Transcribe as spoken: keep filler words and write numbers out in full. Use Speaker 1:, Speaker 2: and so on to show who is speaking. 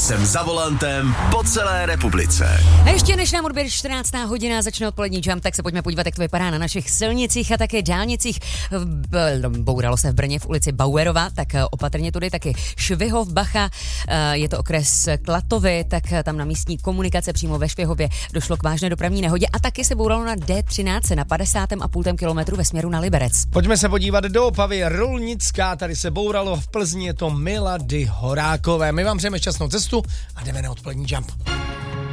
Speaker 1: jsem za volantem po celé republice.
Speaker 2: A ještě než nám odběr čtrnáctá hodina začne odpolední jump, tak se pojďme podívat, jak to vypadá na našich silnicích a také dálnicích. Bouralo se v Brně v ulici Bauerova, tak opatrně tudy taky Švihov, Bacha, je to okres Klatovy, tak tam na místní komunikace přímo ve Švihově došlo k vážné dopravní nehodě a taky se bouralo na D třináct na padesát a půl kilometru ve směru na Liberec.
Speaker 3: Pojďme se podívat do Opavy, Rolnická, tady se bouralo, v Plzni je to Milady Horákové. My vám přejeme šťastnou cestu a jdeme na odpolední jump.